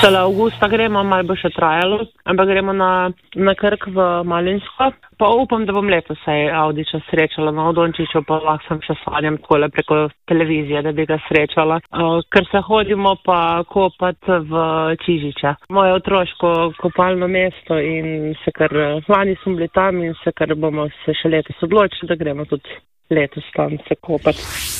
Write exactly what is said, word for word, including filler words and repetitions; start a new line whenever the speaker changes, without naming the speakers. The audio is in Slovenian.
Šele avgusta gremo, malo bo še trajalo, ampak gremo na, na Krk v Malinsko. Pa upam, da bom letos sej Audiča srečala na Dončiću, pa lahko sem še sanjam takole preko televizije, da bi ga srečala. Uh, ker se hodimo pa kopat v Čižiča. Moje otroško kopalno mesto in se kar, lani smo bili tam in se kar bomo se še letos odločili, da gremo tudi letos tam se kopati.